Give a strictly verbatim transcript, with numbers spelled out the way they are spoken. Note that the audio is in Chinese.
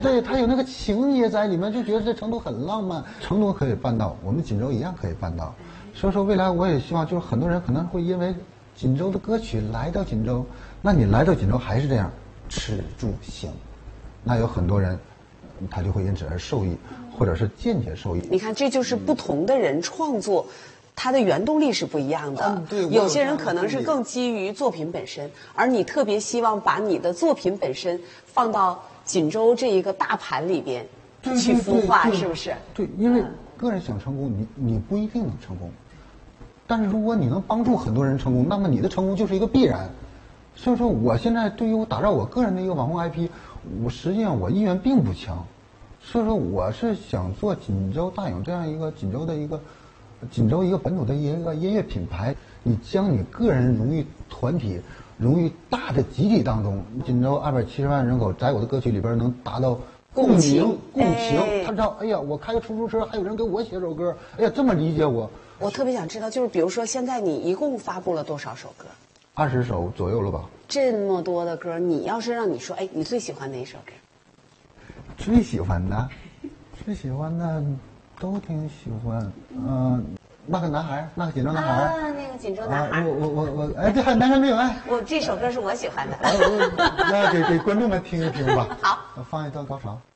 对，他有那个情节在里面，就觉得这成都很浪漫。成都可以办到，我们锦州一样可以办到。所以说，未来我也希望，就是很多人可能会因为锦州的歌曲来到锦州，那你来到锦州还是这样，吃住行，那有很多人，他就会因此而受益，或者是间接受益。 你看，这就是不同的人创作。它的原动力是不一样的， 嗯、对， 有些人可能是更基于作品本身，而你特别希望把你的作品本身放到锦州这一个大盘里边去孵化，是不是？ 对，因为个人想成功，你你不一定能成功，但是如果你能帮助很多人成功，那么你的成功就是一个必然。所以说，我现在对于我打造我个人的一个网红 I P， 我实际上我意愿并不强，所以说我是想做锦州大影这样一个锦州的一个。锦州一个本土的一个音乐品牌，你将你个人融于团体，融于大的集体当中。锦州二百七十万人口，在我的歌曲里边能达到共鸣、共情。哎、他知道，哎呀，我开个出租车，还有人给我写首歌，哎呀，这么理解我。 我特别想知道，就是比如说，现在你一共发布了多少首歌？ 二十首左右了吧？ 这么多的歌，你要是让你说，哎，你最喜欢哪首歌？ 最喜欢的，最喜欢的。都挺喜欢，嗯、呃，那个男孩，那个锦州男孩， 啊，那个锦州男孩， 啊、我我我我，哎，这还有男生没有爱？ 我这首歌是我喜欢的， 那给给观众们听一听吧。 好， 放一段高潮。